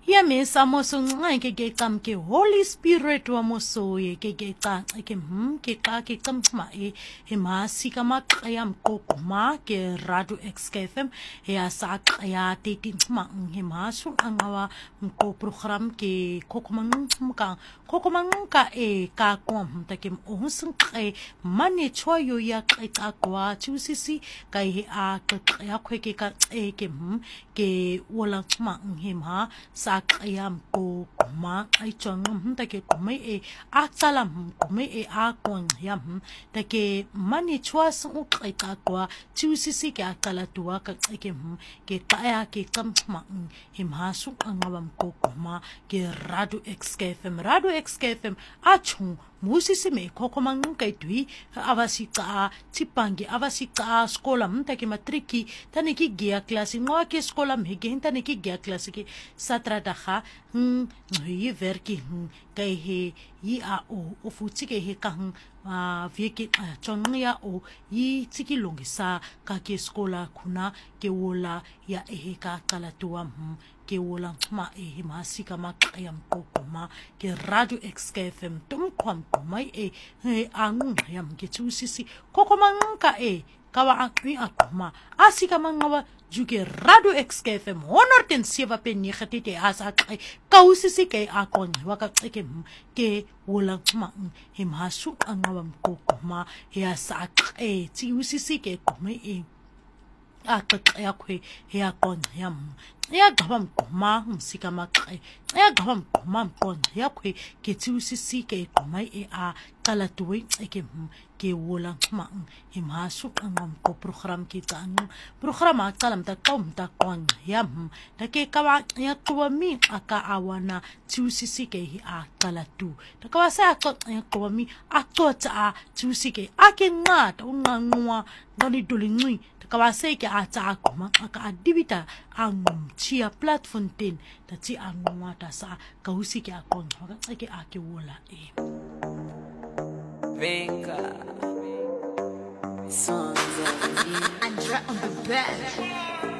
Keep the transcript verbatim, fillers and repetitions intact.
Ya mesa moso nxa ke ke cam ke Holy Spirit wa moso ye ke ke ca ke hm ke ca ke cam ma e e ma si ka ma ya mqoqo ma ke Radio X K F M ya sa ya te ti ma he ma su angawa mqo program ke kokoma nka kokoma nka e ka ko mta ke o sing e mane chwa yo ya ka kwa tsisi ka he a ka ya khwe ke ka e ke hm ke wola ma he ma sa ya mko ma ai chong mta ke kome e a tsala kome e a kwang ya ta ke mani chwa su kai ka kwa tsisi ke a kala tuwa ka ke ke ta ya ke tsam ma he ma su anga mko ma ke Radio X K F M Radio X K F M a chung musisi me kokoma nkai tui avasika tipangi avasika skola mta ke matriki tani ki gia klasi ngwa ke skola me ke tani ki gia klasi ke satra daga hm yi verki kai he yi a o o futi ke he ka a veke chongia o yi tiki longisa ka ke skola kuna ke wola ya ehe ka kala tua ke wola ma ehe masika ma ya mkokoma ke Radio X K F M tum kwam mai e he angu ya mke tusisi kokoma nka e kawa akwi akoma asika mangawa juke Radio X K F M honor ten sieva pe negatite asa kai kausisi ke akon waka ke ke wola ma he masu angawa mkokoma ya sa e ti usisi ke kome e aka ya kwe ya kon ya ya gaba mkoma msika makre ya gaba mkoma mkon ya kwe ke ti usisi ke koma e a kala tuwe ke ke wola ma he masu angam ko program ke tang program a kala mta kom ta kon ya ta ke kawa ya tuwa mi aka awana ti usisi ke a kala tu ta kawa sa ko ya tuwa mi a to ta ti usisi ke a ke ngata unganwa ngani dolingwi kawa se ke a tsa koma aka adibita angum chia platform ten ta ti angwa ta sa ka usi ke akon ka ke a ke wola e venga songs on the bed.